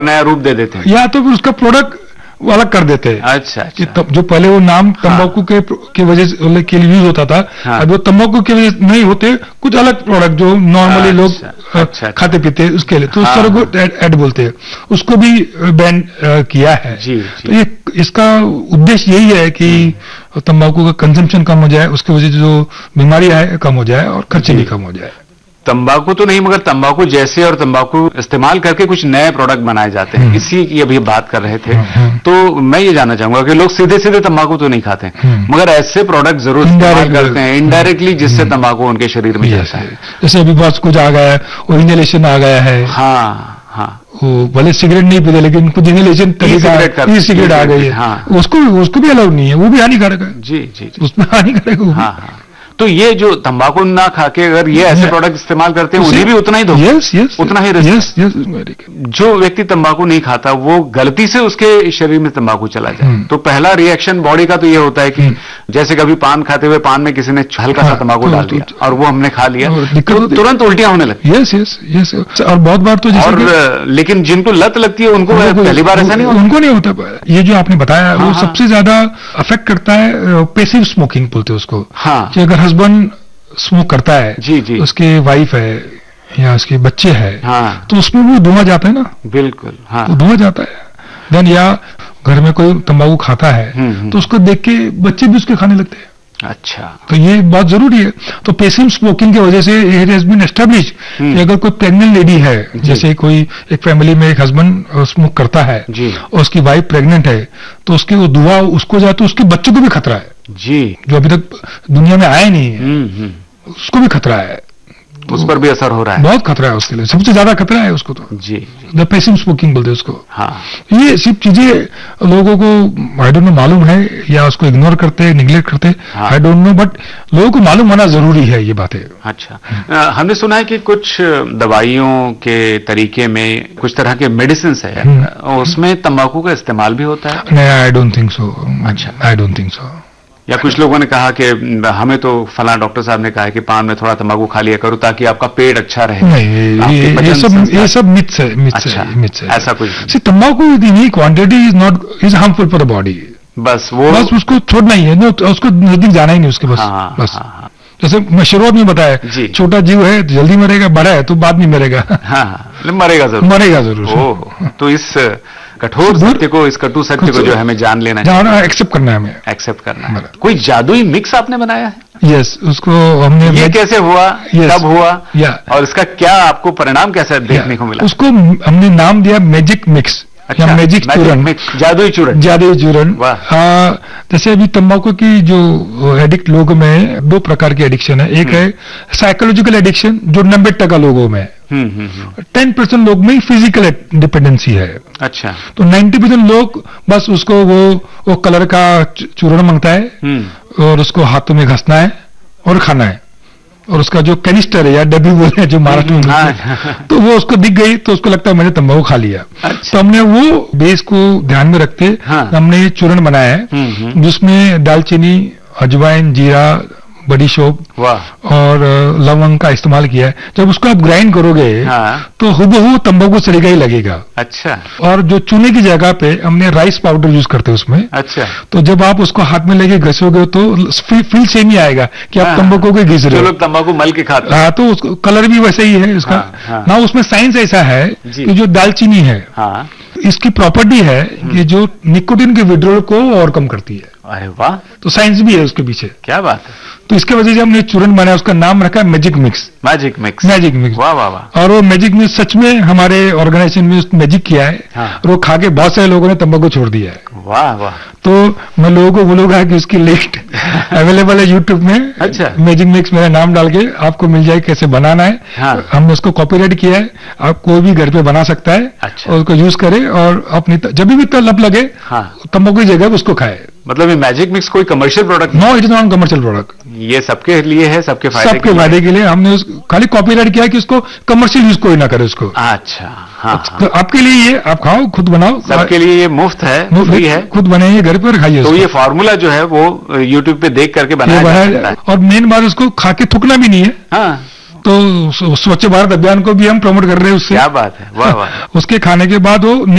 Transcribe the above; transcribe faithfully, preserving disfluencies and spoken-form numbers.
नया रूप दे देते हैं, या तो फिर उसका प्रोडक्ट वो अलग कर देते हैं। अच्छा, कि अच्छा। जो पहले वो नाम तंबाकू के की वजह से के लिए यूज होता था, हाँ। अब वो तंबाकू के वजह नहीं होते, कुछ अलग प्रोडक्ट जो नॉर्मली लोग अच्छा, अच्छा, खाते पीते हैं उसके लिए, तो उस हाँ, तरह को ऐड बोलते हैं, उसको भी बैन किया है। जी, तो जी। ये इसका उद्देश्य यही है कि तंबाकू का कंजम्पशन कम हो जाए, उसकी वजह से जो बीमारियां है कम हो जाए और खर्चे भी कम हो जाए। तंबाकू तो नहीं, मगर तंबाकू जैसे और तंबाकू इस्तेमाल करके कुछ नए प्रोडक्ट बनाए जाते हैं, इसी की अभी बात कर रहे थे। तो मैं ये जानना चाहूंगा कि लोग सीधे सीधे तंबाकू तो नहीं खाते, मगर ऐसे प्रोडक्ट जरूर इस्तेमाल करते हैं इनडायरेक्टली, जिससे तंबाकू उनके शरीर में जाता है। जैसे अभी बहुत कुछ आ गया है, वो इनहेलेशन आ गया है। हाँ, हाँ। वो भले सिगरेट नहीं पीते, लेकिन कुछ इनहेलेशन तरीका, ई सिगरेट आ गई है, हाँ। उसको उसको भी अलाउड नहीं है, वो भी हानिकारक है। जी, जी, जी। उसमें हानिकारक है। हाँ, हाँ। तो ये जो तंबाकू ना खा के अगर ये ऐसे प्रोडक्ट इस्तेमाल करते हैं, उन्हें भी उतना ही दो, यस यस उतना ही रिस्क। Yes yes. जो व्यक्ति तंबाकू नहीं खाता, वो गलती से उसके शरीर में तंबाकू चला जाए, तो पहला रिएक्शन बॉडी का तो ये होता है कि जैसे कभी पान खाते हुए पान में किसी ने हल्का सा तंबाकू डाल दिया और वो हमने खा लिया, तो तुरंत उल्टियां होने लगती। Yes yes yes. और बहुत बार तो जैसे और लेकिन जिनको लत लगती है उनको पहली बार ऐसा नहीं होता, उनको नहीं होता। ये जो आपने बताया वो सबसे ज्यादा अफेक्ट करता है पैसिव स्मोकिंग बोलते हैं उसको। हाँ। कि अगर हस्बैंड स्मोक करता है, जी, जी। उसके वाइफ है या उसके बच्चे है, हाँ। तो उसमें वो धुआं जाता है ना, बिल्कुल। हाँ। तो धुआं जाता है। देन या घर में कोई तंबाकू खाता है तो उसको देख के बच्चे भी उसके खाने लगते हैं। अच्छा। तो ये बहुत जरूरी है। तो पैसिव स्मोकिंग की वजह से इट हैज बीन एस्टैब्लिश कि अगर कोई प्रेग्नेंट लेडी है, जैसे कोई एक फैमिली में एक हस्बैंड स्मोक करता है और उसकी वाइफ प्रेग्नेंट है, तो उसके वो धुआं उसको जाए तो उसके बच्चों को भी खतरा है जी, जो अभी तक दुनिया में आया नहीं है, उसको भी खतरा है, उस पर भी असर हो रहा है, बहुत खतरा है उसके लिए, सबसे ज्यादा खतरा है उसको तो। जी, द पैसिव स्मोकिंग बोलते हैं उसको। हाँ। ये सब चीजें लोगों को आई डोंट नो मालूम है या उसको इग्नोर करते हैं, निग्लेक्ट करते हैं, आई डोंट नो, बट लोगों को मालूम होना जरूरी है ये बातें। अच्छा। आ, हमने सुना है कि कुछ दवाइयों के तरीके में कुछ तरह के मेडिसिन है, उसमें तंबाकू का इस्तेमाल भी होता है? नहीं, आई डोंट थिंक सो। अच्छा, आई डोंट थिंक सो। या कुछ लोगों ने कहा कि हमें तो फला डॉक्टर साहब ने कहा है कि पान में थोड़ा तंबाकू खा लिया करो ताकि आपका पेट अच्छा रहे। नहीं, ये, ये सब ये सब मिथ्स है, मिथ्स अच्छा, है, मिथ्स है। ऐसा कुछ? सी, तंबाकू in quantity is not is harmful for the body. बस वो बस उसको छोड़ना ही है, नो, उसको नजदीक जाना ही नहीं उसके, बस। हाँ, बस हाँ, हाँ। जैसे मैं शुरुआत में बताया, छोटा जीव है तो जल्दी मरेगा, बड़ा है तो बाद में मरेगा। हाँ, मरेगा जरूर, मरेगा जरूर। ओह, तो इस कठोर सत्य को, इस कटु सत्य को जो हमें जान लेना है, एक्सेप्ट करना है, हमें एक्सेप्ट करना है। कोई जादुई मिक्स आपने बनाया है? यस, उसको हमने, ये कैसे हुआ, कब हुआ, या और इसका क्या आपको परिणाम कैसा देखने को मिला? उसको हमने नाम दिया मैजिक मिक्स। अच्छा, या मैजिक चूरन, जादुई चूरन। जादुई चूरन। जैसे अभी तंबाकू की जो एडिक्ट लोगों में दो प्रकार की एडिक्शन है, एक है साइकोलॉजिकल एडिक्शन जो नब्बे टका लोगों में, टेन परसेंट लोग में फिजिकल डिपेंडेंसी है। अच्छा। तो नाइन्टी परसेंट लोग बस उसको वो वो कलर का चूरन मांगता है और उसको हाथों में घसना है और खाना है, और उसका जो कैनिस्टर है या डब्बी बोलते हैं जो महाराष्ट्र में, हाँ। तो वो उसको दिख गई तो उसको लगता है मैंने तंबाकू खा लिया। अच्छा। तो हमने वो बेस को ध्यान में रखते, हाँ। हमने ये चूरन बनाया है जिसमें दालचीनी, अजवाइन, जीरा, बड़ी शोप और लवंग का इस्तेमाल किया है। जब उसको आप ग्राइंड करोगे, हाँ। तो हुबहू तंबाकू तरीका ही लगेगा। अच्छा। और जो चूने की जगह पे हमने राइस पाउडर यूज करते हैं उसमें। अच्छा। तो जब आप उसको हाथ में लेके घसोगे तो फील सेम ही आएगा कि आप तंबाकू के घिस रहे हो। लोग तंबाकू मल के खाते हैं। हाँ, तो उसको कलर भी वैसे ही है इसका। हाँ, हाँ। ना उसमें साइंस ऐसा है कि जो दालचीनी है, हाँ। इसकी प्रॉपर्टी है कि जो निकोटिन के विड्रॉल को ओवरकम करती है। अरे वाह, तो साइंस भी है उसके पीछे। क्या बात है। तो इसके वजह से हमने चूरन बनाया, उसका नाम रखा magic mix. Magic mix, magic mix. वाह वाह वाह। और वो मैजिक मिक्स सच में हमारे ऑर्गेनाइजेशन में मैजिक किया है, हाँ। और वो खा के बहुत सारे लोगों ने तंबाकू छोड़ दिया है। वाह वाह। तो मैं लोगों को बोलूंगा कि उसकी लिस्ट अवेलेबल है यूट्यूब में। अच्छा। मैजिक मिक्स मेरा नाम डाल के आपको मिल जाए कैसे बनाना है, हाँ। हमने उसको कॉपीराइट किया है, आप कोई भी घर पे बना सकता है। अच्छा। और उसको यूज करे और अपनी जब भी तलब लगे, हाँ। तंबाकू की जगह उसको खाए। मतलब ये मैजिक मिक्स कोई commercial product? No, it is not commercial product. ये सबके लिए है, सबके फायदे सबके फायदे के लिए हमने उस खाली कॉपीराइट किया कि उसको कमर्शियल यूज कोई ना करे उसको। अच्छा, हाँ, तो आपके लिए ये आप खाओ, खुद बनाओ, सबके लिए ये मुफ्त है, फ्री है, खुद बनाइए घर पर खाइए। तो ये फार्मूला जो है वो यूट्यूब पे देख करके बनाया जा सकता है। और मेन बात उसको खा के थूकना भी नहीं है, हाँ। तो स्वच्छ भारत अभियान को भी हम प्रमोट कर रहे हैं उससे। क्या बात है, वाह वाह। उसके खाने के बाद वो